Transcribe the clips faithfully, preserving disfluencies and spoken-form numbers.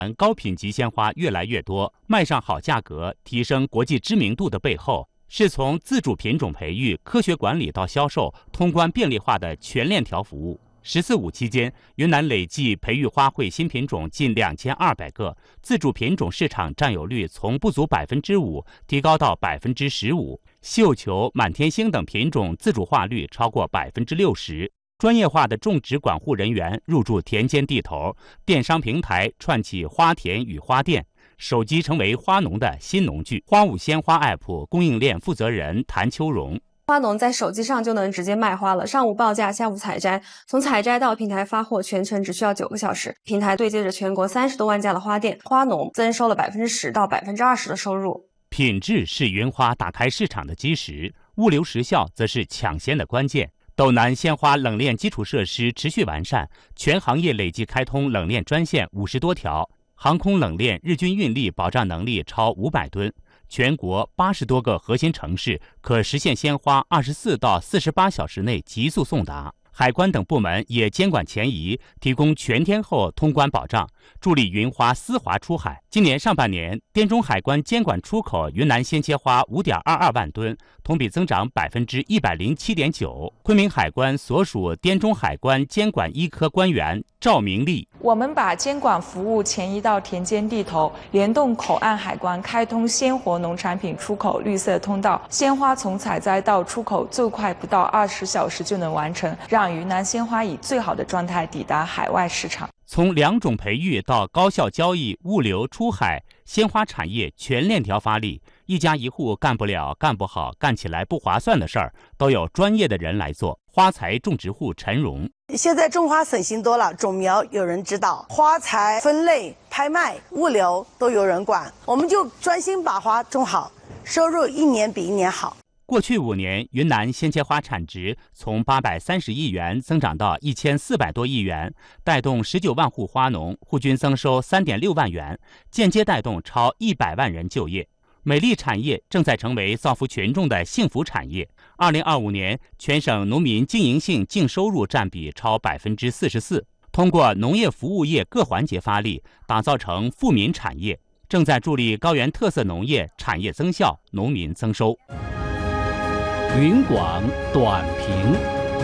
高品级鲜花越来越多，卖上好价格，提升国际知名度的背后，是从自主品种培育、科学管理到销售、通关便利化的全链条服务。十四五期间，云南累计培育花卉新品种近两千二百个，自主品种市场占有率从不足百分之五提高到百分之十五，绣球、满天星等品种自主化率超过百分之六十。专业化的种植管护人员入驻田间地头，电商平台串起花田与花店，手机成为花农的新农具。花舞鲜花 App 供应链负责人谭秋荣。 花农在手机上就能直接卖花了，上午报价，下午采摘，从采摘到平台发货，全程只需要九个小时。平台对接着全国三十多万家的花店，花农增收了百分之十到百分之二十的收入。 品质是云花打开市场的基石，物流时效则是抢先的关键。斗南鲜花冷链基础设施持续完善，全行业累计开通冷链专线五十多条，航空冷链日均运力保障能力超五百吨。全国八十多个核心城市可实现鲜花二十四到四十八小时内急速送达。海关等部门也监管前移，提供全天候通关保障，助力云花丝滑出海。今年上半年，滇中海关监管出口云南鲜切花五点二二万吨，同比增长百分之一百零七点九。昆明海关所属滇中海关监管一科官员赵明丽： 我们把监管服务前移到田间地头，联动口岸海关，开通鲜活农产品出口绿色通道，鲜花从采摘到出口最快不到二十小时就能完成，让云南鲜花以最好的状态抵达海外市场。 从良种培育到高效交易、物流、出海，鲜花产业全链条发力。一家一户干不了、干不好、干起来不划算的事儿，都有专业的人来做。花材种植户陈荣： 现在种花省心多了，种苗有人指导，花材分类、拍卖、物流都有人管，我们就专心把花种好，收入一年比一年好。 过去五年，云南鲜切花产值从八百三十亿元增长到一千四百多亿元，带动十九万户花农户均增收三点六万元，间接带动超一百万人就业。美丽产业正在成为造福群众的幸福产业。二零二五年，全省农民经营性净收入占比超百分之四十四。通过农业服务业各环节发力，打造成富民产业，正在助力高原特色农业产业增效、农民增收。 云广短评：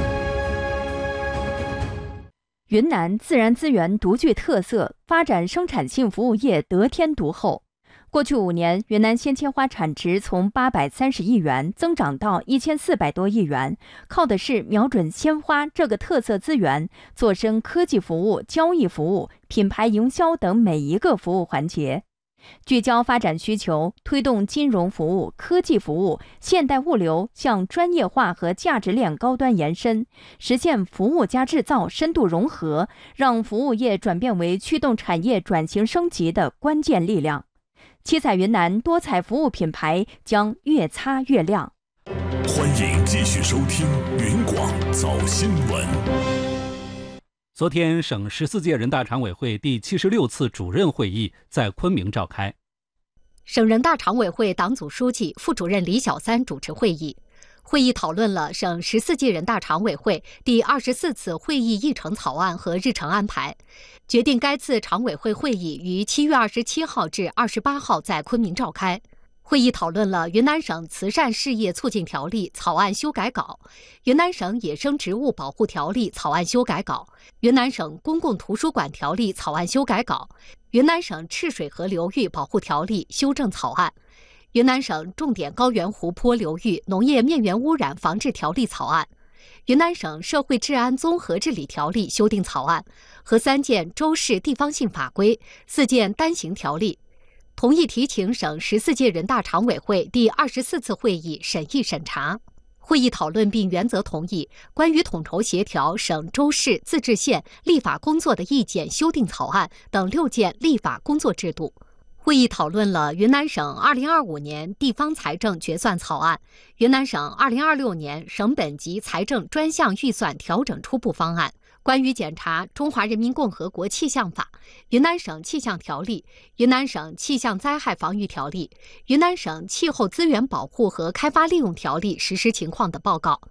云南自然资源独具特色，发展生产性服务业得天独厚。过去五年，云南鲜切花产值从八百三十亿元增长到一千四百多亿元，靠的是瞄准鲜花这个特色资源，做深科技服务、交易服务、品牌营销等每一个服务环节。聚焦发展需求，推动金融服务、科技服务、现代物流向专业化和价值链高端延伸，实现服务加制造深度融合，让服务业转变为驱动产业转型升级的关键力量。七彩云南多彩服务品牌将越擦越亮。 欢迎继续收听云广早新闻。 昨天，省十四届人大常委会第七十六次主任会议在昆明召开。 省人大常委会党组书记、副主任李小三主持会议。会议讨论了省十四届人大常委会第二十四次会议议程草案和日程安排，决定该次常委会会议于七月二十七号至二十八号在昆明召开。会议讨论了云南省慈善事业促进条例草案修改稿、云南省野生植物保护条例草案修改稿、云南省公共图书馆条例草案修改稿、云南省赤水河流域保护条例修正草案、云南省重点高原湖泊流域农业面源污染防治条例草案、云南省社会治安综合治理条例修订草案和三件州市地方性法规、四件单行条例，同意提请省十四届人大常委会第二十四次会议审议审查。会议讨论并原则同意关于统筹协调省、州市、自治县立法工作的意见修订草案等六件立法工作制度。会议讨论了云南省二零二五年地方财政决算草案、云南省二零二六年省本级财政专项预算调整初步方案、关于检查《中华人民共和国气象法》、云南省气象条例、云南省气象灾害防御条例、云南省气候资源保护和开发利用条例实施情况的报告。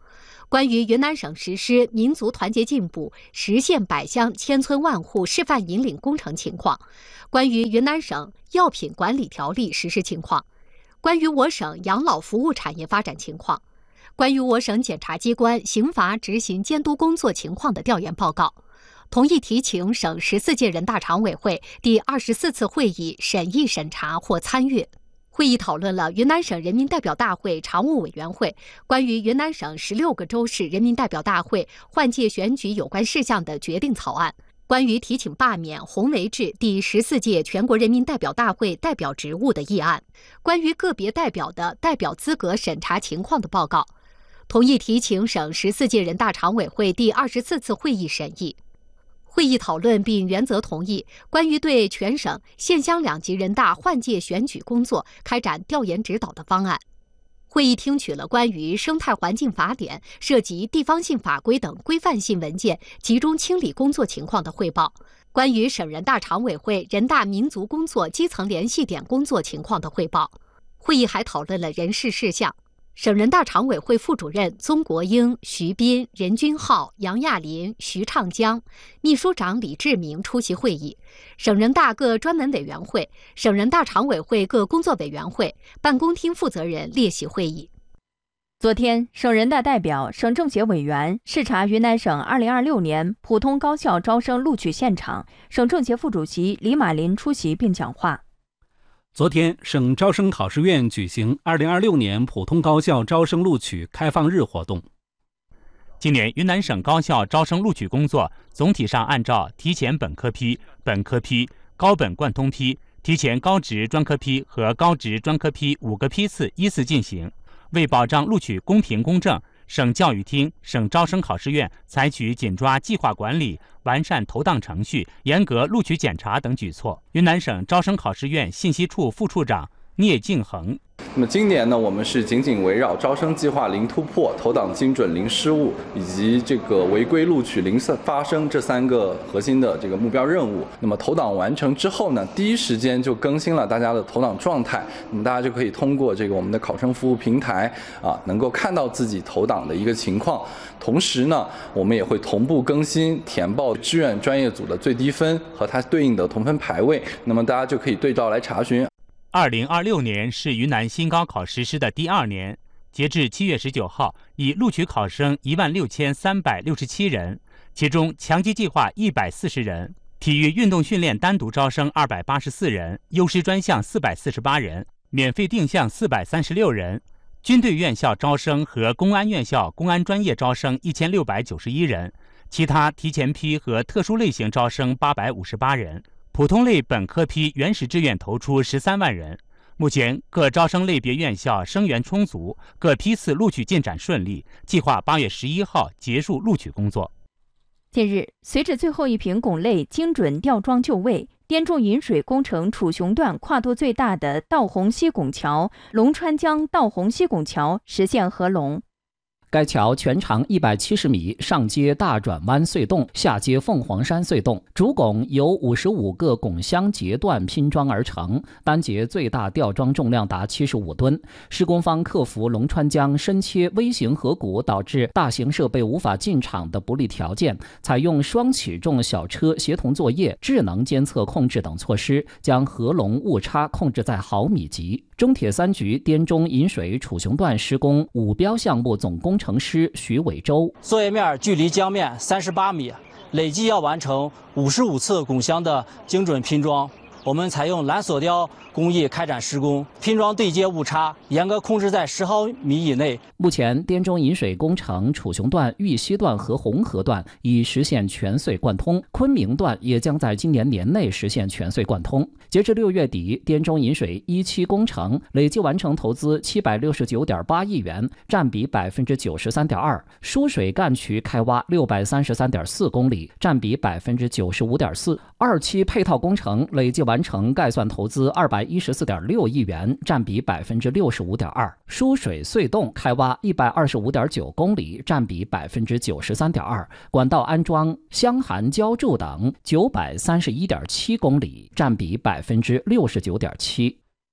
关于云南省实施民族团结进步、实现百乡千村万户示范引领工程情况；关于云南省药品管理条例实施情况；关于我省养老服务产业发展情况；关于我省检察机关刑罚执行监督工作情况的调研报告，同意提请省十四届人大常委会第二十四次会议审议审查或参阅。会议讨论了云南省人民代表大会常务委员会关于云南省十六个州市人民代表大会换届选举有关事项的决定草案，关于提请罢免洪维志第十四届全国人民代表大会代表职务的议案，关于个别代表的代表资格审查情况的报告，同意提请省十四届人大常委会第二十四次会议审议。会议讨论并原则同意关于对全省县乡两级人大换届选举工作开展调研指导的方案。会议听取了关于生态环境法典涉及地方性法规等规范性文件集中清理工作情况的汇报，关于省人大常委会人大民族工作基层联系点工作情况的汇报。会议还讨论了人事事项。省人大常委会副主任宗国英、徐斌、任君浩、杨亚林、徐畅江，秘书长李志明出席会议。省人大各专门委员会、省人大常委会各工作委员会、办公厅负责人列席会议。 昨天，省人大代表、省政协委员视察云南省二零二六年普通高校招生录取现场，省政协副主席李马林出席并讲话。 昨天，省招生考试院举行二零二六年普通高校招生录取开放日活动。 今年云南省高校招生录取工作总体上按照提前本科批、本科批、高本贯通批、提前高职专科批和高职专科批五个批次依次进行。为保障录取公平公正，省教育厅、省招生考试院采取紧抓计划管理、完善投档程序、严格录取检查等举措。云南省招生考试院信息处副处长聂敬恒。 那么今年呢，我们是紧紧围绕招生计划零突破、投档精准零失误以及这个违规录取零发生这三个核心的这个目标任务。那么投档完成之后呢，第一时间就更新了大家的投档状态。那么大家就可以通过这个我们的考生服务平台啊，能够看到自己投档的一个情况。同时呢，我们也会同步更新填报志愿专业组的最低分和它对应的同分排位。那么大家就可以对照来查询。 二零二六年是云南新高考实施的第二年，截至七月十九号，已录取考生一万六千三百六十七人，其中强基计划一百四十人，体育运动训练单独招生二百八十四人，优师专项四百四十八人，免费定向四百三十六人，军队院校招生和公安院校公安专业招生一千六百九十一人，其他提前批和特殊类型招生八百五十八人。普通类本科批原始志愿投出十三万人，目前各招生类别院校生源充足，各批次录取进展顺利，计划八月十一号结束录取工作。 近日，随着最后一批汞类精准吊装就位，滇中引水工程楚雄段跨度最大的道洪西拱桥龙川江道洪西拱桥实现合龙。 该桥全长一百七十米，上接大转弯隧洞，下接凤凰山隧洞。主拱由五十五个拱箱节段拼装而成，单节最大吊装重量达七十五吨。施工方克服龙川江深切微型河谷导致大型设备无法进场的不利条件，采用双起重小车协同作业、智能监测控制等措施，将合龙误差控制在毫米级。中铁三局滇中引水楚雄段施工五标项目总工程师徐伟洲， 作业面距离江面三十八米，累计要完成五十五次拱箱的精准拼装。我们采用蓝锁雕工艺开展施工，拼装对接误差严格控制在十毫米以内。 目前，滇中引水工程楚雄段、玉溪段和红河段已实现全隧贯通，昆明段也将在今年年内实现全隧贯通。截至六月底，滇中引水一期工程累计完成投资七百六十九点八亿元，占比百分之九十三点二；输水干渠开挖六百三十三点四公里，占比百分之九十五点四。二期配套工程累计完成概算投资二百一十四点六亿元，占比百分之六十五点二；输水隧洞开挖一百二十五点九公里，占比百分之九十三点二；管道安装、箱涵浇筑等九百三十一点七公里，占比百分之六十九点七。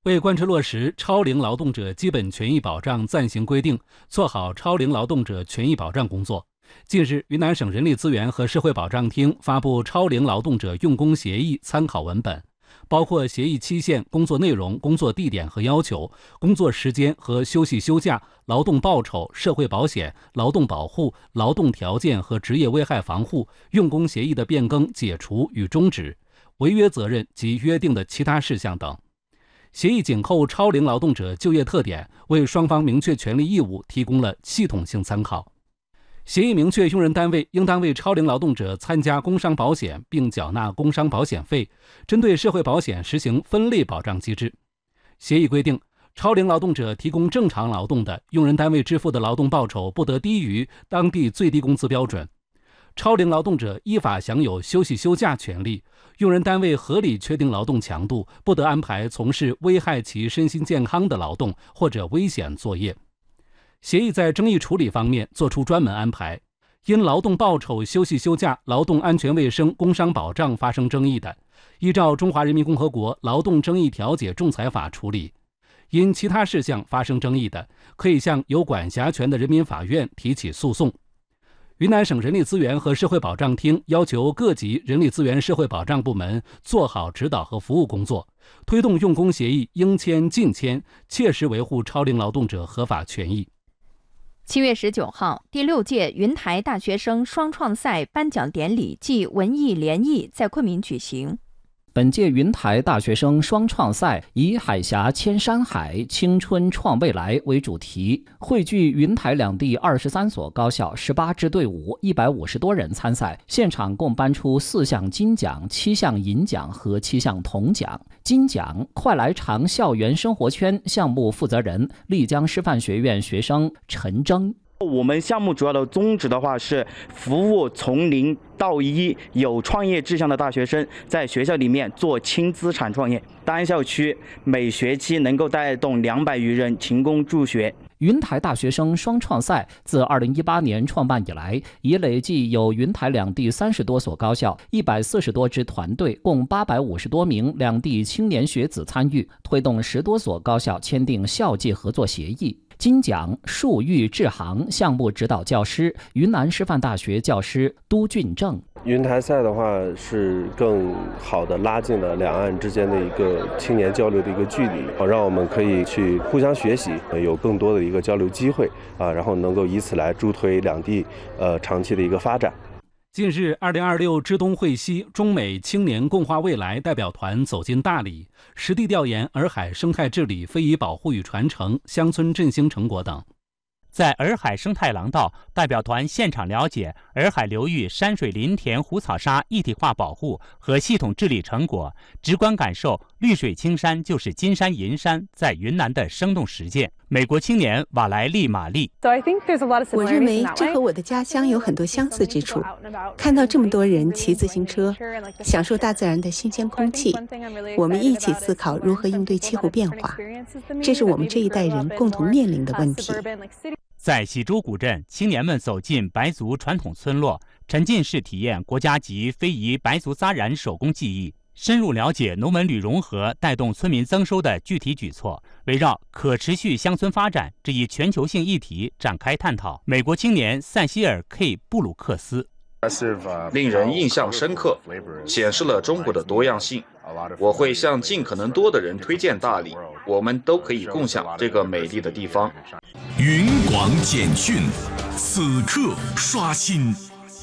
为贯彻落实超龄劳动者基本权益保障暂行规定，做好超龄劳动者权益保障工作，近日，云南省人力资源和社会保障厅发布超龄劳动者用工协议参考文本，包括协议期限、工作内容、工作地点和要求、工作时间和休息休假、劳动报酬、社会保险、劳动保护、劳动条件和职业危害防护、用工协议的变更、解除与终止、违约责任及约定的其他事项等。协议紧扣超龄劳动者就业特点，为双方明确权利义务提供了系统性参考。协议明确用人单位应当为超龄劳动者参加工伤保险并缴纳工伤保险费，针对社会保险实行分类保障机制。协议规定，超龄劳动者提供正常劳动的，用人单位支付的劳动报酬不得低于当地最低工资标准。超龄劳动者依法享有休息休假权利，用人单位合理确定劳动强度，不得安排从事危害其身心健康的劳动或者危险作业。协议在争议处理方面作出专门安排，因劳动报酬、休息休假、劳动安全卫生、工伤保障发生争议的，依照《中华人民共和国劳动争议调解仲裁法》处理；因其他事项发生争议的，可以向有管辖权的人民法院提起诉讼。云南省人力资源和社会保障厅要求各级人力资源社会保障部门做好指导和服务工作，推动用工协议应签尽签，切实维护超龄劳动者合法权益。 七月十九号，第六届云台大学生双创赛颁奖典礼暨文艺联谊在昆明举行。 本届云台大学生双创赛以“海峡牵山海，青春创未来”为主题，汇聚云台两地二十三所高校、十八支队伍、一百五十多人参赛。现场共颁出四项金奖、七项银奖和七项铜奖。金奖，快来尝校园生活圈项目负责人、丽江师范学院学生陈征。 我们项目主要的宗旨的话是服务从零到一有创业志向的大学生，在学校里面做轻资产创业。单校区每学期能够带动两百余人勤工助学。 云台大学生双创赛自二零一八年创办以来，已累计有云台两地三十多所高校、一百四十多支团队，共八百五十多名两地青年学子参与，推动十多所高校签订校际合作协议。金奖数育治航项目指导教师、云南师范大学教师都俊正。 云台赛的话是更好的拉近了两岸之间的一个青年交流的一个距离，让我们可以去互相学习，有更多的一个交流机会啊，然后能够以此来助推两地呃长期的一个发展。 近日，二零二六知东会西中美青年共话未来代表团走进大理，实地调研洱海生态治理、非遗保护与传承、乡村振兴成果等。 在洱海生态廊道，代表团现场了解洱海流域山水林田湖草沙一体化保护和系统治理成果，直观感受绿水青山就是金山银山在云南的生动实践。美国青年瓦莱丽·玛丽， 我认为这和我的家乡有很多相似之处。看到这么多人骑自行车，享受大自然的新鲜空气，我们一起思考如何应对气候变化，这是我们这一代人共同面临的问题。 在喜洲古镇，青年们走进白族传统村落，沉浸式体验国家级非遗白族扎染手工技艺，深入了解农文旅融合带动村民增收的具体举措，围绕可持续乡村发展这一全球性议题展开探讨。美国青年塞西尔 ·K· 布鲁克斯， 令人印象深刻，显示了中国的多样性。我会向尽可能多的人推荐大理，我们都可以共享这个美丽的地方。 云广简讯，此刻刷新。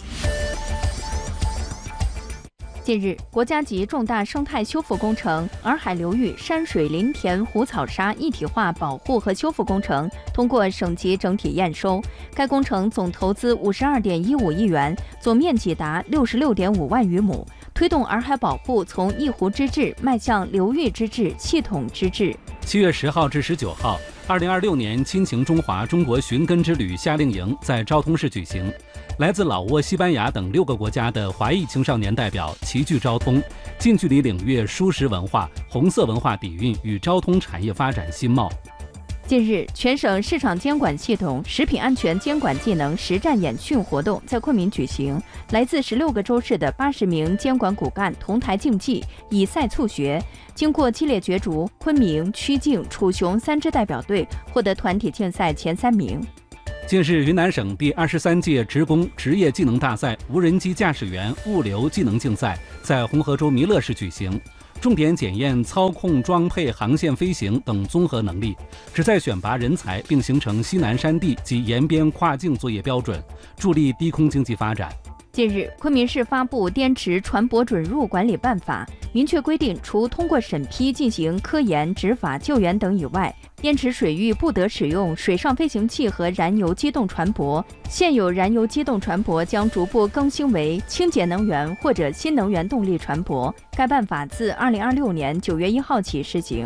近日，国家级重大生态修复工程洱海流域山水林田湖草沙一体化保护和修复工程通过省级整体验收。该工程总投资五十二点一五亿元，总面积达六十六点五万余亩，推动洱海保护从一湖之治迈向流域之治、系统之治。 七月十号至十九号，二零二六年亲情中华中国寻根之旅夏令营在昭通市举行。来自老挝、西班牙等六个国家的华裔青少年代表齐聚昭通，近距离领略舒适文化、红色文化底蕴与昭通产业发展新貌。 近日，全省市场监管系统食品安全监管技能实战演训活动在昆明举行。来自十六个州市的八十名监管骨干同台竞技，以赛促学。经过激烈角逐，昆明、曲靖、楚雄三支代表队获得团体竞赛前三名。 近日，云南省第二十三届职工职业技能大赛无人机驾驶员物流技能竞赛在红河州弥勒市举行。重点检验操控装配、航线飞行等综合能力，旨在选拔人才，并形成西南山地及沿边跨境作业标准，助力低空经济发展。 近日，昆明市发布《滇池船舶准入管理办法》，明确规定，除通过审批进行科研、执法、救援等以外，滇池水域不得使用水上飞行器和燃油机动船舶。现有燃油机动船舶将逐步更新为清洁能源或者新能源动力船舶。该办法自二零二六年九月一号起施行。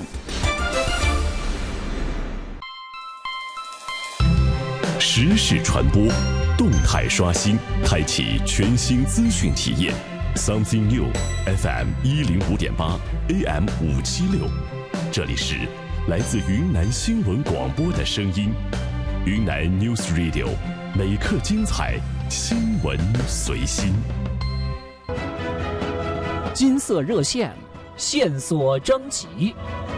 时事传播，动态刷新，开启全新资讯体验。Something New F M 一零五点八 A M 五七六，这里是来自云南新闻广播的声音。云南 News Radio， 每刻精彩，新闻随心。 金色热线，线索征集。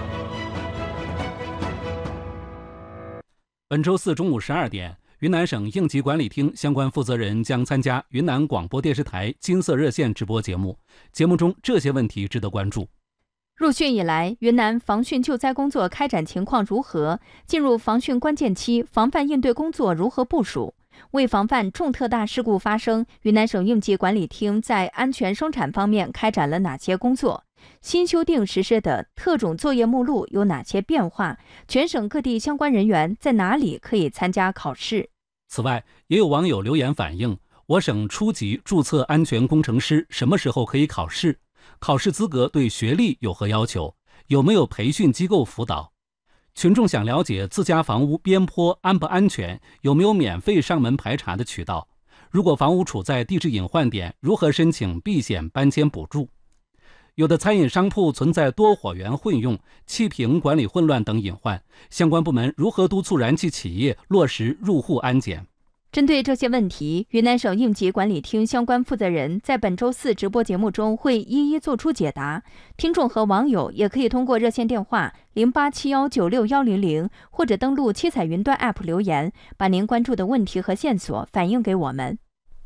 本周四中午十二点，云南省应急管理厅相关负责人将参加云南广播电视台金色热线直播节目。节目中这些问题值得关注： 入汛以来，云南防汛救灾工作开展情况如何？进入防汛关键期，防范应对工作如何部署？为防范重特大事故发生，云南省应急管理厅在安全生产方面开展了哪些工作？新修订实施的特种作业目录有哪些变化？全省各地相关人员在哪里可以参加考试？ 此外，也有网友留言反映，我省初级注册安全工程师什么时候可以考试？考试资格对学历有何要求？有没有培训机构辅导？群众想了解自家房屋边坡安不安全，有没有免费上门排查的渠道？如果房屋处在地质隐患点，如何申请避险搬迁补助？有的餐饮商铺存在多火源混用、气瓶管理混乱等隐患，相关部门如何督促燃气企业落实入户安检？ 针对这些问题，云南省应急管理厅相关负责人在本周四直播节目中会一一作出解答。听众和网友也可以通过热线电话零八七幺九六幺零零或者登录七彩云端 A P P 留言，把您关注的问题和线索反映给我们。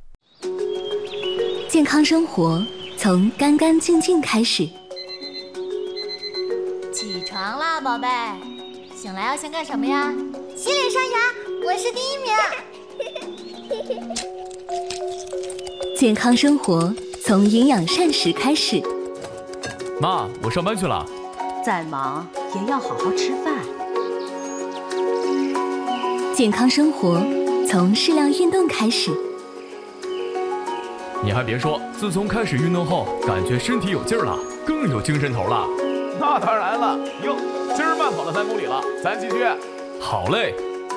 健康生活从干干净净开始。 起床啦，宝贝！醒来要先干什么呀？洗脸刷牙，我是第一名。 健康生活从营养膳食开始。 妈，我上班去了。 再忙也要好好吃饭。 健康生活从适量运动开始。 你还别说，自从开始运动后，感觉身体有劲儿了，更有精神头了。 那当然了，哟，今儿慢跑了三公里了，咱继续。 好嘞。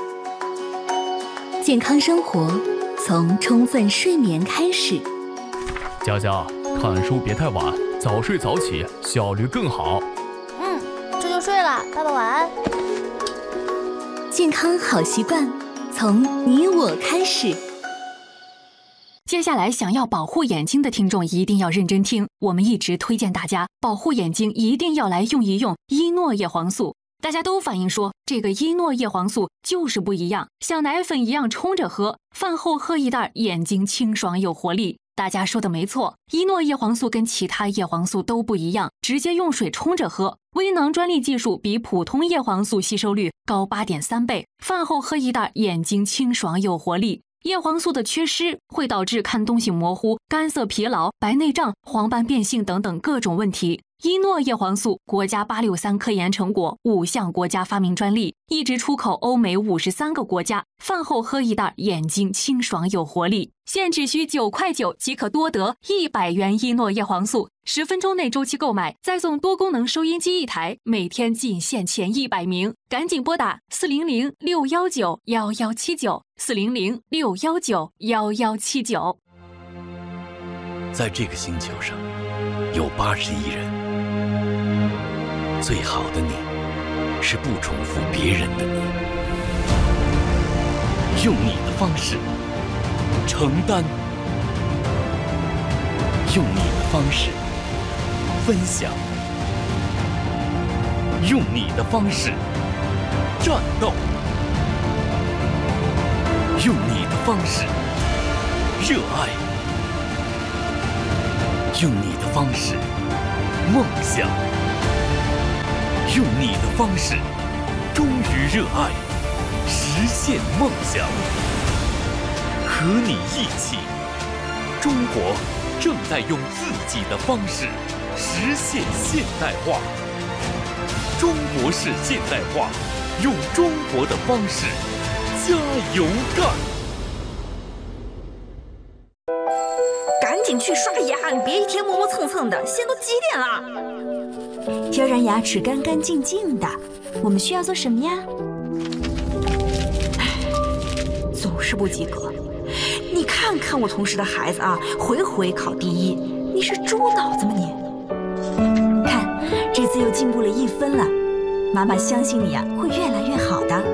健康生活从充分睡眠开始。 佳佳，看书别太晚，早睡早起，效率更好。 嗯，这就睡了，爸爸晚安。 健康好习惯从你我开始。 接下来想要保护眼睛的听众一定要认真听，我们一直推荐大家保护眼睛一定要来用一用伊诺叶黄素。大家都反映说这个伊诺叶黄素就是不一样，像奶粉一样冲着喝，饭后喝一袋，眼睛清爽有活力。大家说的没错，伊诺叶黄素跟其他叶黄素都不一样，直接用水冲着喝，微囊专利技术比普通叶黄素吸收率高 八点三 倍，饭后喝一袋，眼睛清爽有活力。叶黄素的缺失会导致看东西模糊、干涩疲劳、白内障、黄斑变性等等各种问题。伊诺叶黄素国家八六三科研成果，五项国家发明专利，一直出口欧美五十三个国家。饭后喝一袋，眼睛清爽有活力。现只需九块九即可多得一百元伊诺叶黄素，十分钟内周期购买，再送多功能收音机一台，每天仅限前一百名，赶紧拨打四零零六幺九幺幺七九四零零六幺九幺幺七九。 在这个星球上，有八十亿人。最好的你， 是不重复别人的你，用你的方式承担，用你的方式分享，用你的方式战斗，用你的方式热爱，用你的方式梦想，用你的方式忠于热爱，实现梦想。和你一起，中国正在用自己的方式实现现代化。中国式现代化，用中国的方式加油干！ 赶紧去刷牙，你别一天磨磨蹭蹭的，现在都几点了？ 要让牙齿干干净净的，我们需要做什么呀？ 总是不及格。你看看我同事的孩子啊，回回考第一，你是猪脑子吗你？ 看，这次又进步了一分了，妈妈相信你啊，会越来越好的。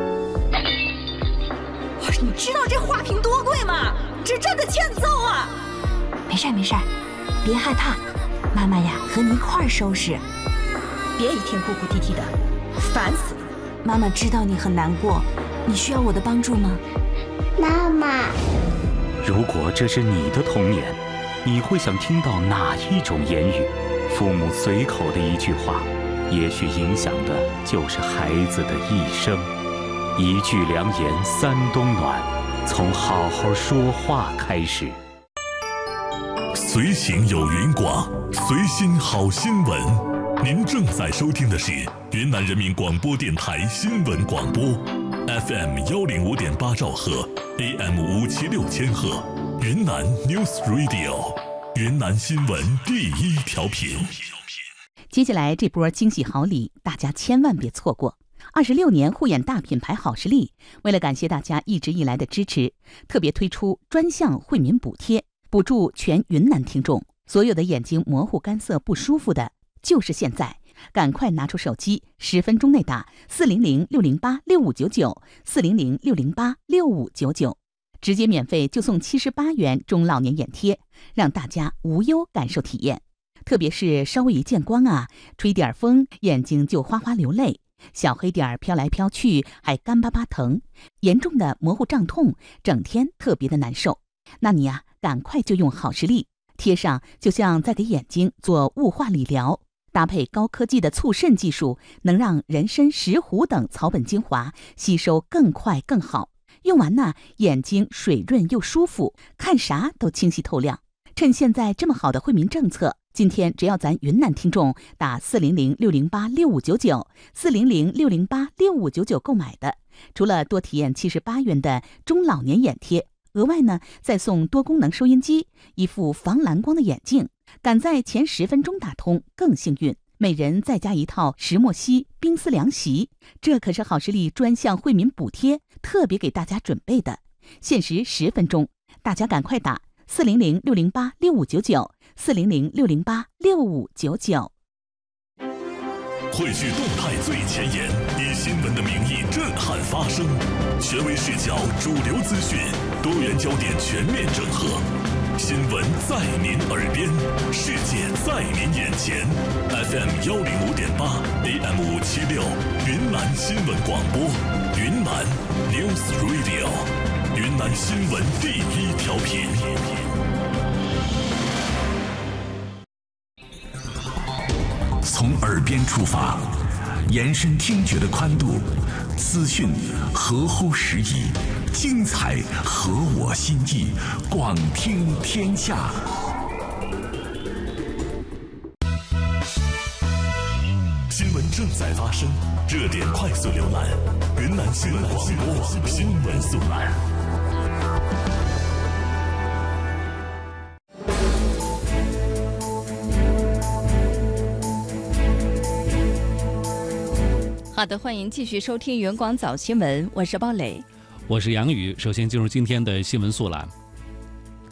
你知道这花瓶多贵吗？这真的欠揍啊！ 没事没事，别害怕，妈妈呀和你一块儿收拾。 别一天哭哭啼啼的，烦死了。 妈妈知道你很难过，你需要我的帮助吗？ 妈妈， 如果这是你的童年，你会想听到哪一种言语？父母随口的一句话，也许影响的就是孩子的一生。一句良言三冬暖，从好好说话开始。 随行有云广，随心好新闻。您正在收听的是云南人民广播电台新闻广播 ，F M 幺零五点八兆赫 ，A M 五七六千赫，云南 News Radio， 云南新闻第一调频。 接下来这波惊喜好礼，大家千万别错过。二十六年护眼大品牌好视力，为了感谢大家一直以来的支持，特别推出专项惠民补贴，补助全云南听众。所有的眼睛模糊、干涩、不舒服的，就是现在，赶快拿出手机，十分钟内打四零零六零八六五九九，四零零六零八六五九九，直接免费就送七十八元中老年眼贴，让大家无忧感受体验。特别是稍微一见光啊，吹点风，眼睛就哗哗流泪。小黑点儿飘来飘去，还干巴巴疼，严重的模糊胀痛，整天特别的难受。那你呀、啊，赶快就用好视力贴上，就像在给眼睛做雾化理疗，搭配高科技的促渗技术，能让人参、石斛等草本精华吸收更快更好。用完呢，眼睛水润又舒服，看啥都清晰透亮。趁现在这么好的惠民政策，今天只要咱云南听众打四零零六零八六五九九，四零零六零八六五九九购买的，除了多体验七十八元的中老年眼贴，额外呢再送多功能收音机、一副防蓝光的眼镜。赶在前十分钟打通更幸运，每人再加一套石墨烯冰丝凉席。这可是好视力专项惠民补贴特别给大家准备的，限时十分钟，大家赶快打四零零六零八六五九九，四零零六零八六五九九。 汇聚动态最前沿，以新闻的名义震撼发声，权威视角、主流资讯、多元焦点全面整合。新闻在您耳边，世界在您眼前。F M 幺零五点八 ，A M 五七六，云南新闻广播，云南 News Radio， 云南新闻第一调频。从耳边出发，延伸听觉的宽度，资讯合乎时宜，精彩合我心意，广听天下。新闻正在发生，热点快速浏览，云南新闻广播新闻速览。 好的，欢迎继续收听原广早新闻，我是鲍磊， 我是杨宇。首先进入今天的新闻速览。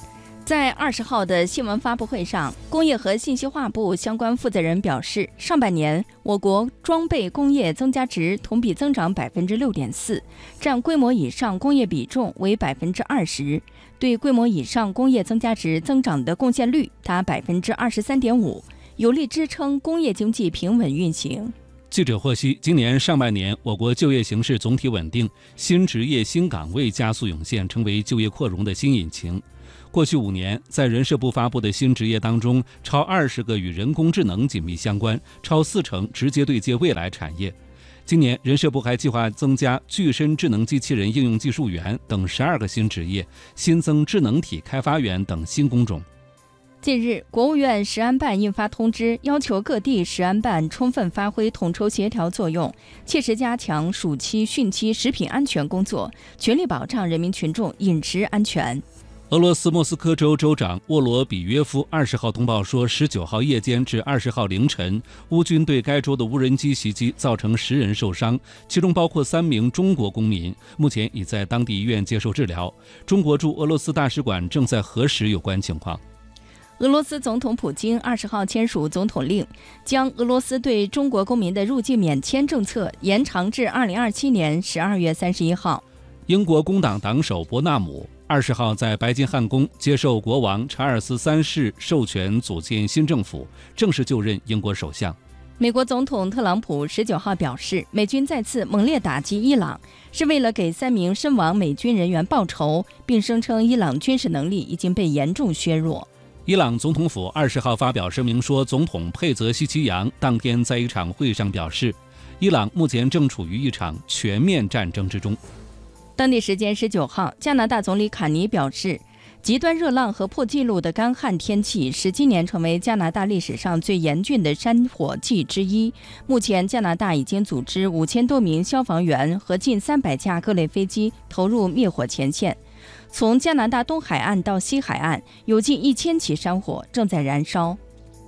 在二十号的新闻发布会上，工业和信息化部相关负责人表示，上半年我国装备工业增加值同比增长百分之六点四，占规模以上工业比重为百分之二十，对规模以上工业增加值增长的贡献率达百分之二十三点五，有力支撑工业经济平稳运行。 记者获悉，今年上半年我国就业形势总体稳定，新职业新岗位加速涌现，成为就业扩容的新引擎。过去五年，在人社部发布的新职业当中，超二十个与人工智能紧密相关，超四成直接对接未来产业。今年，人社部还计划增加具身智能机器人应用技术员等十二个新职业，新增智能体开发员等新工种。 近日，国务院食安办印发通知，要求各地食安办充分发挥统筹协调作用，切实加强暑期、汛期食品安全工作，全力保障人民群众饮食安全。 俄罗斯莫斯科州州长沃罗比约夫二十号通报说，十九号夜间至二十号凌晨，乌军对该州的无人机袭击，造成十人受伤，其中包括三名中国公民，目前已在当地医院接受治疗。中国驻俄罗斯大使馆正在核实有关情况。 俄罗斯总统普京二十号签署总统令，将俄罗斯对中国公民的入境免签政策延长至二零二七年十二月三十一号。 英国工党党首伯纳姆二十号在白金汉宫接受国王查尔斯三世授权组建新政府，正式就任英国首相。 美国总统特朗普十九号表示，美军再次猛烈打击伊朗，是为了给三名身亡美军人员报仇，并声称伊朗军事能力已经被严重削弱。 伊朗总统府二十号发表声明说，总统佩泽西奇扬当天在一场会上表示，伊朗目前正处于一场全面战争之中。 当地时间十九号，加拿大总理卡尼表示，极端热浪和破纪录的干旱天气使今年成为加拿大历史上最严峻的山火季之一。目前，加拿大已经组织五千多名消防员和近三百架各类飞机投入灭火前线。从加拿大东海岸到西海岸，有近一千起山火正在燃烧。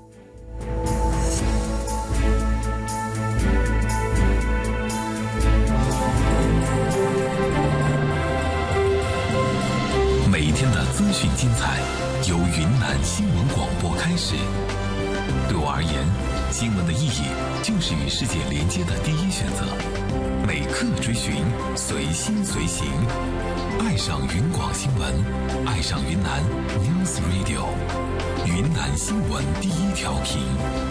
每天的资讯精彩，由云南新闻广播开始。对我而言，新闻的意义就是与世界连接的第一选择。每刻追寻，随心随行，爱上云广新闻，爱上云南 News Radio， 云南新闻第一调频。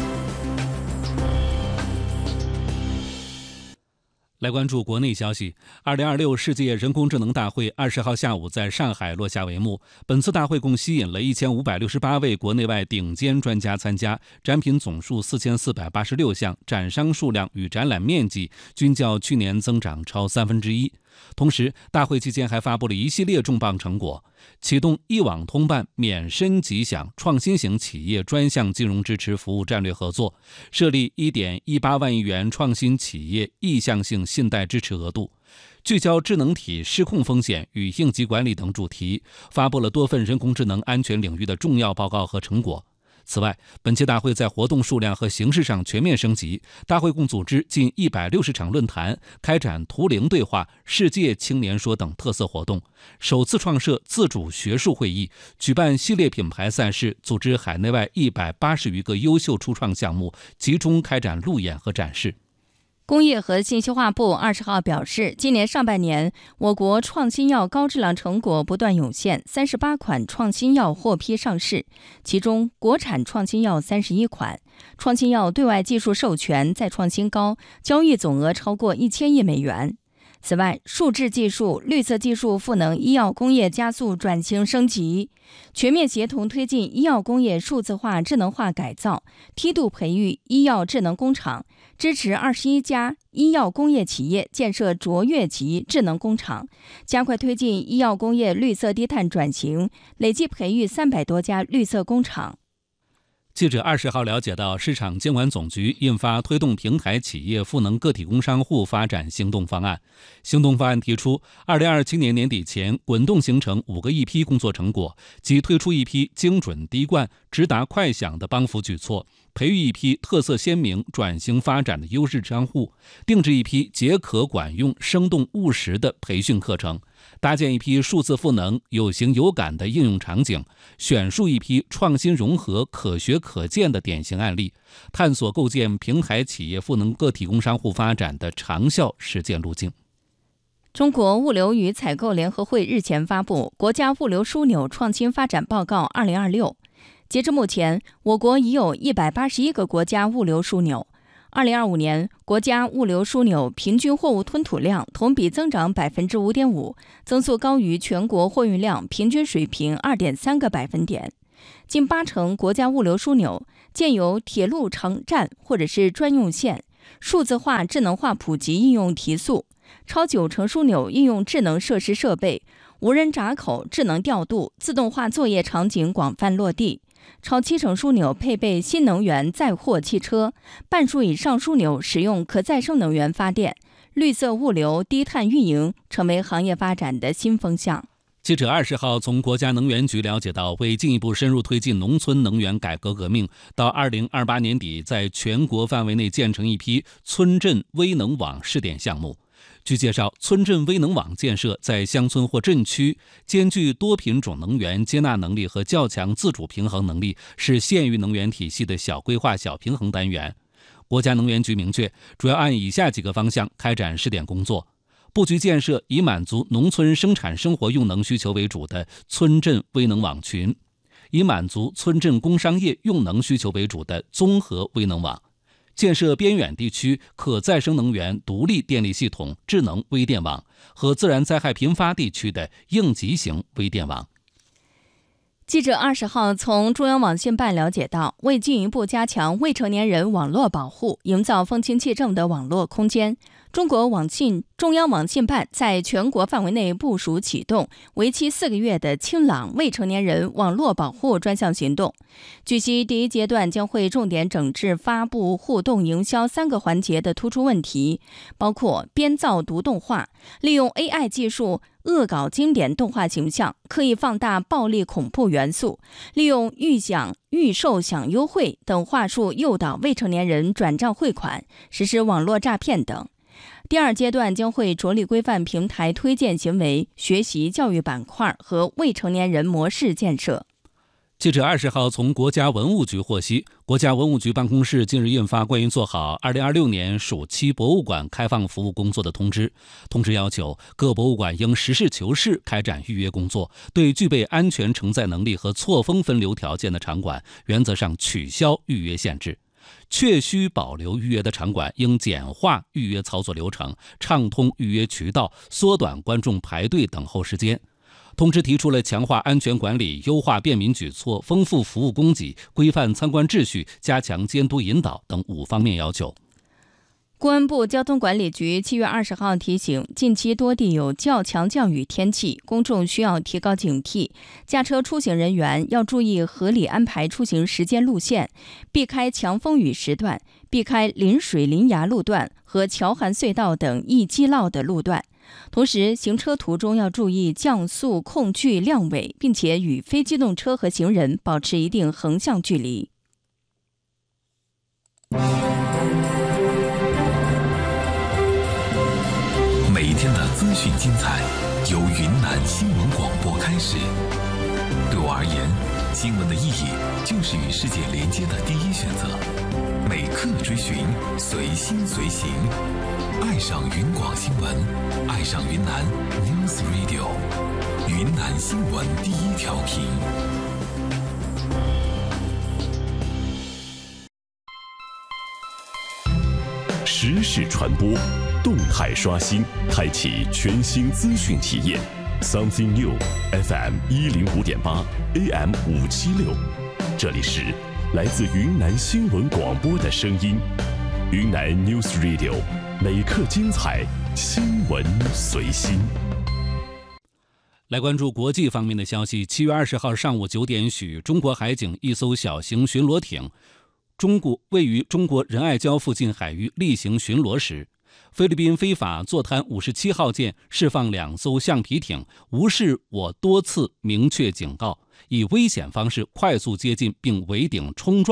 来关注国内消息。二零二六世界人工智能大会二十号下午在上海落下帷幕。本次大会共吸引了一千五百六十八位国内外顶尖专家参加，展品总数四千四百八十六项，展商数量与展览面积均较去年增长超三分之一。同时，大会期间还发布了一系列重磅成果，启动一网通办免申即享创新型企业专项金融支持服务战略合作，设立 一点一八万亿元创新企业意向性信贷支持额度，聚焦智能体失控风险与应急管理等主题，发布了多份人工智能安全领域的重要报告和成果。此外，本届大会在活动数量和形式上全面升级，大会共组织近一百六十场论坛，开展图灵对话、世界青年说等特色活动，首次创设自主学术会议，举办系列品牌赛事，组织海内外一百八十余个优秀初创项目，集中开展路演和展示。 工业和信息化部二十号表示，今年上半年，我国创新药高质量成果不断涌现，三十八款创新药获批上市，其中国产创新药三十一款，创新药对外技术授权再创新高，交易总额超过一千亿美元。此外，数字技术、绿色技术赋能医药工业加速转型升级，全面协同推进医药工业数字化、智能化改造，梯度培育医药智能工厂，支持二十一家医药工业企业建设卓越级智能工厂，加快推进医药工业绿色低碳转型，累计培育三百多家绿色工厂。 记者二十号了解到，市场监管总局印发推动平台企业赋能个体工商户发展行动方案。行动方案提出，二零二七年年底前滚动形成五个一批工作成果，即推出一批精准滴灌、直达快响的帮扶举措， 培育一批特色鲜明、转型发展的优质商户，定制一批解渴管用、生动务实的培训课程，搭建一批数字赋能、有形有感的应用场景，选述一批创新融合、可学可见的典型案例，探索构建平台企业赋能个体工商户发展的长效实践路径。 中国物流与采购联合会日前发布《国家物流枢纽创新发展报告二零二六》。截至目前，我国已有一百八十一个国家物流枢纽。二零二五年，国家物流枢纽平均货物吞吐量同比增长百分之五点五，增速高于全国货运量平均水平二点三个百分点。近八成国家物流枢纽建有铁路长站或者是专用线，数字化、智能化普及应用提速。超九成枢纽应用智能设施设备，无人闸口、智能调度、自动化作业场景广泛落地。超七成枢纽配备新能源载货汽车，半数以上枢纽使用可再生能源发电，绿色物流、低碳运营成为行业发展的新风向。 记者二十号从国家能源局了解到，为进一步深入推进农村能源改革革命，到二零二八年底，在全国范围内建成一批村镇微能网试点项目。据介绍，村镇微能网建设在乡村或镇区兼具多品种能源接纳能力和较强自主平衡能力，是县域能源体系的小规划小平衡单元。国家能源局明确，主要按以下几个方向开展试点工作：布局建设以满足农村生产生活用能需求为主的村镇微能网群，以满足村镇工商业用能需求为主的综合微能网，建设边远地区可再生能源独立电力系统智能微电网和自然灾害频发地区的应急型微电网。 记者二十号从中央网信办了解到，为进一步加强未成年人网络保护，营造风清气正的网络空间，中国网信中央网信办在全国范围内部署启动为期四个月的清朗未成年人网络保护专项行动。据悉，第一阶段将会重点整治发布、互动、营销三个环节的突出问题，包括编造毒动画、利用 A I 技术恶搞经典动画形象，刻意放大暴力恐怖元素，利用预享、预售享优惠等话术诱导未成年人转账汇款，实施网络诈骗等。第二阶段将会着力规范平台推荐行为、学习教育板块和未成年人模式建设。 记者二十号从国家文物局获悉，国家文物局办公室近日印发关于做好二零二六年暑期博物馆开放服务工作的通知。通知要求，各博物馆应实事求是开展预约工作，对具备安全承载能力和错峰分流条件的场馆，原则上取消预约限制。确需保留预约的场馆，应简化预约操作流程，畅通预约渠道，缩短观众排队等候时间。通知提出了强化安全管理、优化便民举措、丰富服务供给、规范参观秩序、加强监督引导等五方面要求。 公安部交通管理局七月二十号提醒，近期多地有较强降雨天气，公众需要提高警惕，驾车出行人员要注意合理安排出行时间路线，避开强风雨时段，避开临水临崖路段和桥涵隧道等易积涝的路段。同时，行车途中要注意降速、控距、亮尾，并且与非机动车和行人保持一定横向距离。 每天的资讯精彩由云南新闻广播开始。对我而言，新闻的意义就是与世界连接的第一选择。每刻追寻，随心随行，爱上云广新闻，爱上云南 News Radio， 云南新闻第一调频。 时事传播，动态刷新，开启全新资讯体验。Something New F M 一零五点八 A M 五七六，这里是来自云南新闻广播的声音。云南 News Radio， 每刻精彩，新闻随心。 来关注国际方面的消息。七月二十号上午九点许，中国海警一艘小型巡逻艇中国位于中国仁爱礁附近海域例行巡逻时，菲律宾非法坐滩五十七号舰释放两艘橡皮艇，无视我多次明确警告，以危险方式快速接近并围顶冲撞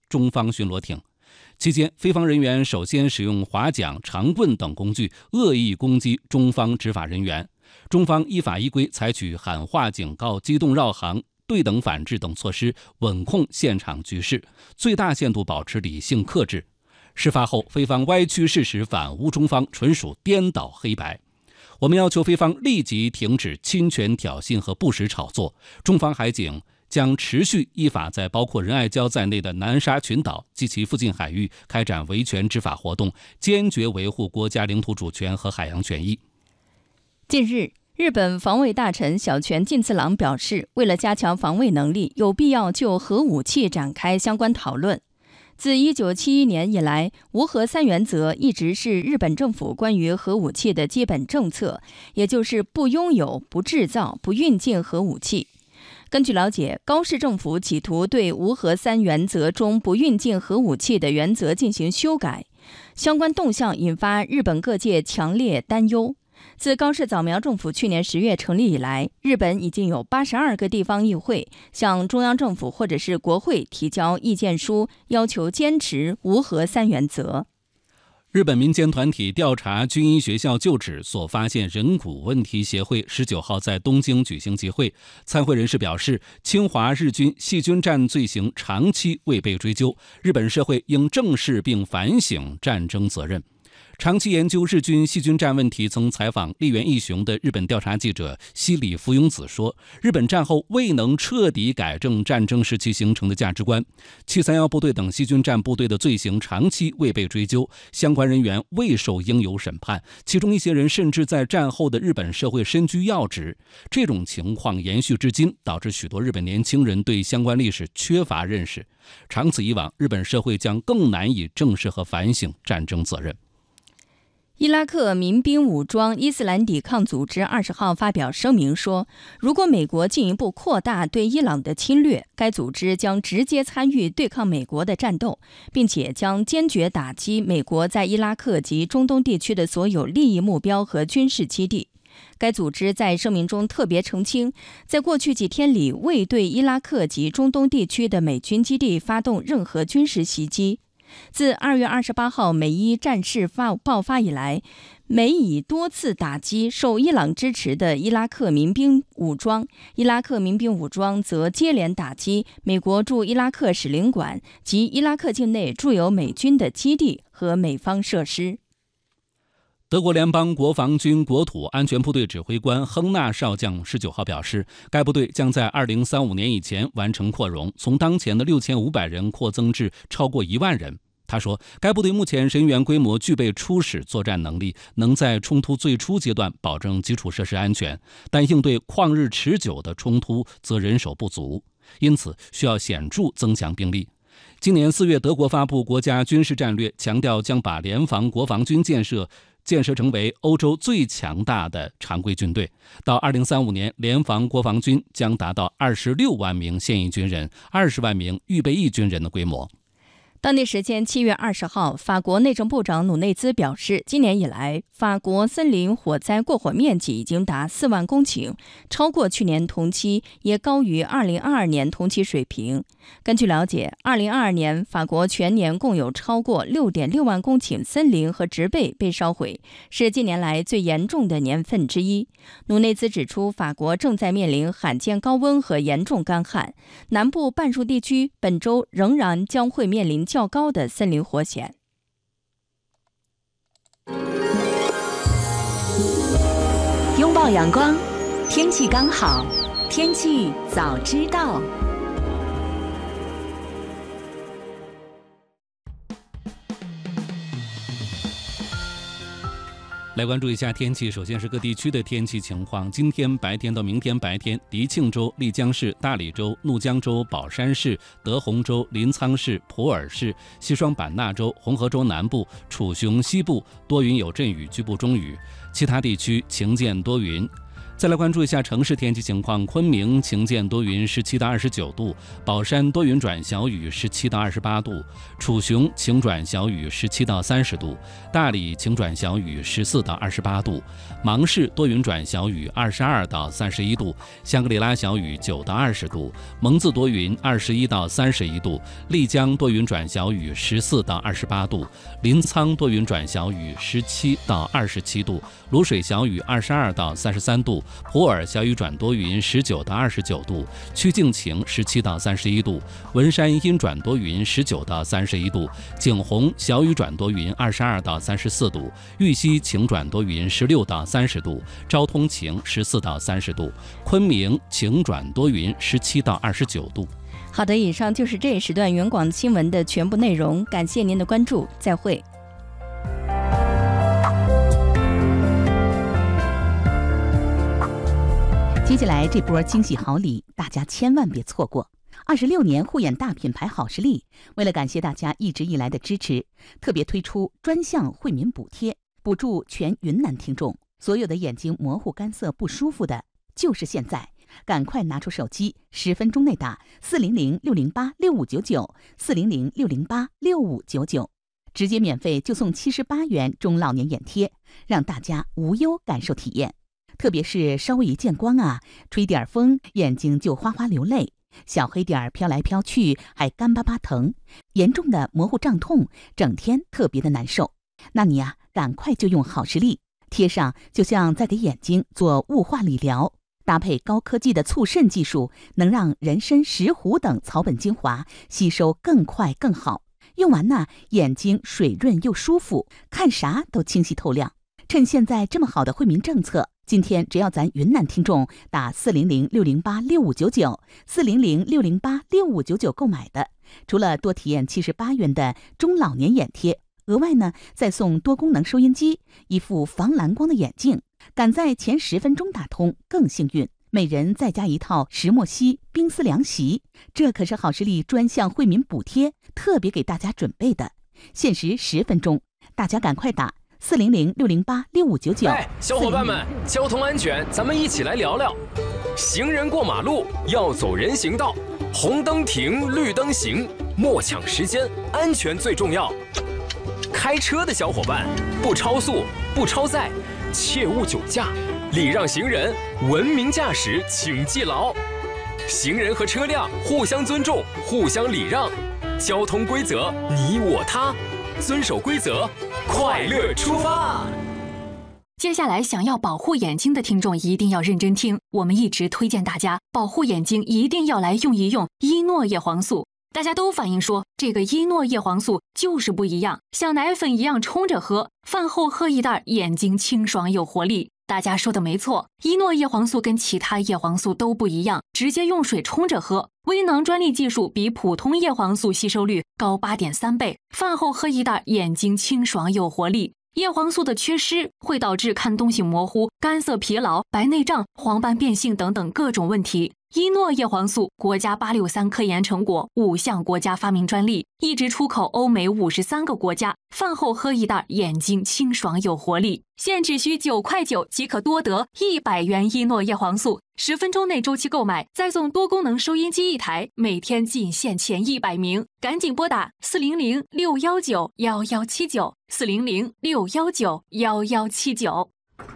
中方巡逻艇。期间，菲方人员首先使用划桨、长棍等工具恶意攻击中方执法人员，中方依法依规采取喊话、警告、机动绕行、对等反制等措施，稳控现场局势，最大限度保持理性克制。事发后，菲方歪曲事实反诬中方，纯属颠倒黑白。我们要求菲方立即停止侵权挑衅和不实炒作。中方海警将持续依法在包括仁爱礁在内的南沙群岛及其附近海域开展维权执法活动，坚决维护国家领土主权和海洋权益。 近日，日本防卫大臣小泉进次郎表示，为了加强防卫能力，有必要就核武器展开相关讨论。自一九七一年以来，无核三原则一直是日本政府关于核武器的基本政策，也就是不拥有、不制造、不运进核武器。根据了解，高市政府企图对无核三原则中不运进核武器的原则进行修改，相关动向引发日本各界强烈担忧。自高市早苗政府去年十月成立以来，日本已经有八十二个地方议会向中央政府或者是国会提交意见书，要求坚持无核三原则。 日本民间团体调查军医学校旧址所发现人骨问题协会十九号在东京举行集会，参会人士表示，侵华日军细菌战罪行长期未被追究，日本社会应正视并反省战争责任。长期研究日军细菌战问题，曾采访立原义雄的日本调查记者西里福永子说，日本战后未能彻底改正战争时期形成的价值观，七三一部队等细菌战部队的罪行长期未被追究，相关人员未受应有审判，其中一些人甚至在战后的日本社会身居要职。这种情况延续至今，导致许多日本年轻人对相关历史缺乏认识，长此以往，日本社会将更难以正视和反省战争责任。 伊拉克民兵武装伊斯兰抵抗组织二十号发表声明说，如果美国进一步扩大对伊朗的侵略，该组织将直接参与对抗美国的战斗，并且将坚决打击美国在伊拉克及中东地区的所有利益目标和军事基地。该组织在声明中特别澄清，在过去几天里未对伊拉克及中东地区的美军基地发动任何军事袭击。自二月二十八号美伊战事爆发以来，美以多次打击受伊朗支持的伊拉克民兵武装，伊拉克民兵武装则接连打击美国驻伊拉克使领馆及伊拉克境内驻有美军的基地和美方设施。 德国联邦国防军国土安全部队指挥官亨纳少将十九号表示，该部队将在二零三五年以前完成扩容，从当前的六千五百人扩增至超过一万人。他说，该部队目前人员规模具备初始作战能力，能在冲突最初阶段保证基础设施安全，但应对旷日持久的冲突则人手不足，因此需要显著增强兵力。今年四月，德国发布国家军事战略，强调将把联防国防军建设建设成为欧洲最强大的常规军队。到二零三五年，联防国防军将达到二十六万名现役军人、二十万名预备役军人的规模。 当地时间七月二十号，法国内政部长努内兹表示，今年以来，法国森林火灾过火面积已经达四万公顷，超过去年同期，也高于二零二二年同期水平。根据了解，二零二二年法国全年共有超过六点六万公顷森林和植被被烧毁，是近年来最严重的年份之一。努内兹指出，法国正在面临罕见高温和严重干旱，南部半数地区本周仍然将会面临较高的森林火险。 拥抱阳光，天气刚好，天气早知道。 来关注一下天气，首先是各地区的天气情况。今天白天到明天白天，迪庆州、丽江市、大理州、怒江州、宝山市、德宏州、临沧市、普洱市、西双版纳州、红河州南部、楚雄西部多云有阵雨，局部中雨，其他地区晴间多云。 再来关注一下城市天气情况，昆明晴间多云，十七到二十九度；宝山多云转小雨，十七到二十八度；楚雄晴转小雨，十七到三十度；大理晴转小雨，十四到二十八度；芒市多云转小雨，二十二到三十一度；香格里拉小雨，九到二十度；蒙自多云，二十一到三十一度；丽江多云转小雨，十四到二十八度；临沧多云转小雨，十七到二十七度；卤水小雨，二十二到三十三度；普洱小雨转多云，十九到二十九度；曲靖晴，十七到三十一度；文山阴转多云，十九到三十一度；景洪小雨转多云，二十二到三十四度；玉溪晴转多云，十六到三十度；昭通晴，十四到三十度；昆明晴转多云，十七到二十九度。 好的，以上就是这一时段原广新闻的全部内容，感谢您的关注，再会。 接下来这波惊喜好礼，大家千万别错过！二十六年护眼大品牌好视力，为了感谢大家一直以来的支持，特别推出专项惠民补贴，补助全云南听众。所有的眼睛模糊、干涩、不舒服的，就是现在！赶快拿出手机，十分钟内打四零零六零八六五九九，四零零六零八六五九九，直接免费就送七十八元中老年眼贴，让大家无忧感受体验。特别是稍微一见光啊，吹点风，眼睛就哗哗流泪，小黑点飘来飘去，还干巴巴疼，严重的模糊胀痛，整天特别的难受。那你呀、啊，赶快就用好视力贴上，就像在给眼睛做雾化理疗，搭配高科技的促渗技术，能让人参、石斛等草本精华吸收更快更好。用完呢，眼睛水润又舒服，看啥都清晰透亮。趁现在这么好的惠民政策，今天只要咱云南听众打四零零六零八六五九九，四零零六零八六五九九购买的，除了多体验七十八元的中老年眼贴，额外呢再送多功能收音机、一副防蓝光的眼镜，赶在前十分钟打通更幸运，每人再加一套石墨烯冰丝凉席。这可是好视力专项惠民补贴特别给大家准备的，限时十分钟，大家赶快打四零零六零八六五九九。 哎，小伙伴们，交通安全，咱们一起来聊聊。行人过马路要走人行道，红灯停，绿灯行，莫抢时间，安全最重要。开车的小伙伴，不超速，不超载，切勿酒驾，礼让行人，文明驾驶，请记牢。行人和车辆互相尊重，互相礼让，交通规则你我他，遵守规则，快乐出发。 接下来想要保护眼睛的听众一定要认真听，我们一直推荐大家保护眼睛一定要来用一用伊诺叶黄素。大家都反映说这个伊诺叶黄素就是不一样，像奶粉一样冲着喝，饭后喝一袋，眼睛清爽有活力。大家说的没错，伊诺叶黄素跟其他叶黄素都不一样，直接用水冲着喝。微囊专利技术比普通叶黄素吸收率高 八点三 倍，饭后喝一袋，眼睛清爽有活力。叶黄素的缺失会导致看东西模糊、干涩疲劳、白内障、黄斑变性等等各种问题。伊诺叶黄素国家八六三科研成果，五项国家发明专利，一直出口欧美五十三个国家。饭后喝一袋，眼睛清爽有活力。现只需九块九即可多得一百元伊诺叶黄素，十分钟内周期购买，再送多功能收音机一台，每天仅限前一百名，赶紧拨打四零零六幺九幺幺七九，四零零六幺九幺幺七九。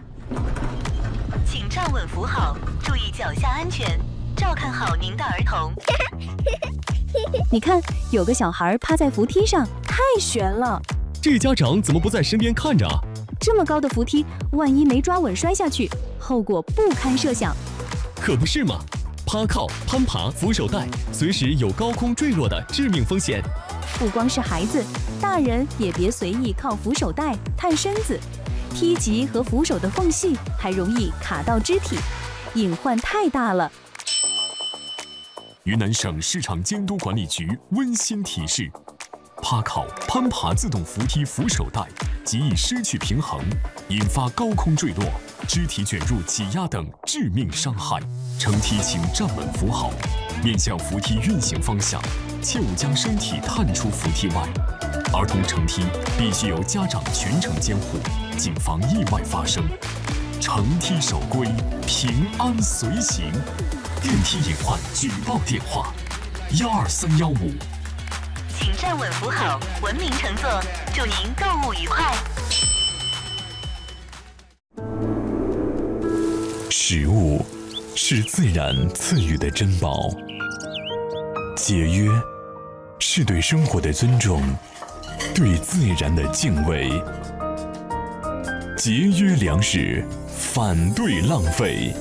请站稳扶好，注意脚下安全。照看好您的儿童。 你看，有个小孩趴在扶梯上，太悬了。 这家长怎么不在身边看着啊？ 这么高的扶梯，万一没抓稳摔下去，后果不堪设想。 可不是嘛，趴靠、攀爬、扶手带，随时有高空坠落的致命风险。 不光是孩子，大人也别随意靠扶手带探身子，梯级和扶手的缝隙还容易卡到肢体，隐患太大了。 云南省市场监督管理局温馨提示：趴靠、攀爬自动扶梯扶手带极易失去平衡，引发高空坠落、肢体卷入挤压等致命伤害。乘梯请站稳扶好，面向扶梯运行方向，切勿将身体探出扶梯外。儿童乘梯必须由家长全程监护，谨防意外发生。 乘梯守规，平安随行。电梯隐患举报电话：幺二三幺五。 请站稳扶好，文明乘坐，祝您购物愉快。 食物是自然赐予的珍宝，节约是对生活的尊重，对自然的敬畏。节约粮食，反对浪费。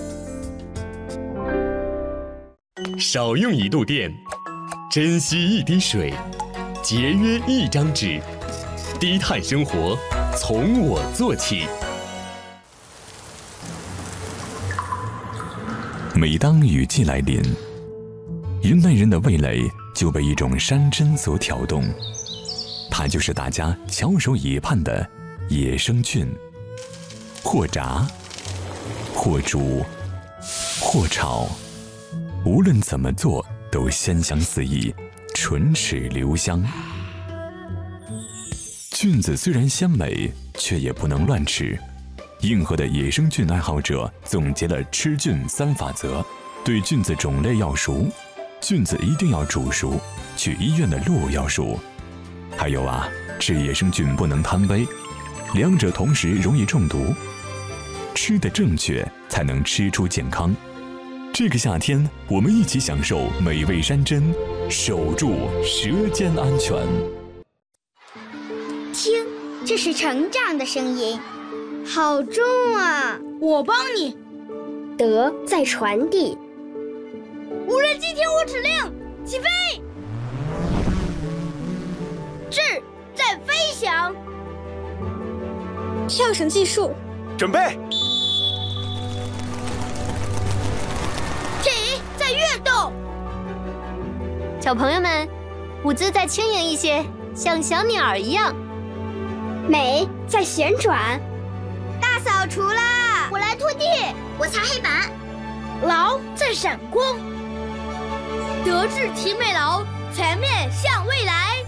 少用一度电，珍惜一滴水，节约一张纸，低碳生活从我做起。 每当雨季来临，云南人的味蕾就被一种山珍所挑动，它就是大家翘首以盼的野生菌。或炸，或煮，或炒，无论怎么做都鲜香四溢，唇齿留香。菌子虽然鲜美，却也不能乱吃。硬核的野生菌爱好者总结了吃菌三法则：对菌子种类要熟，菌子一定要煮熟，去医院的路要熟。还有啊，吃野生菌不能贪杯，两者同时容易中毒。吃得正确，才能吃出健康。这个夏天，我们一起享受美味山珍，守住舌尖安全。 听，这是成长的声音，好重啊！我帮你。德在传递。无人机听我指令，起飞！智在飞翔。跳绳技术， 准备。 体在跃动。 小朋友们，舞姿再轻盈一些，像小鸟一样。 美在旋转。大扫除啦！我来拖地，我擦黑板。劳在闪光。德智体美劳，全面向未来。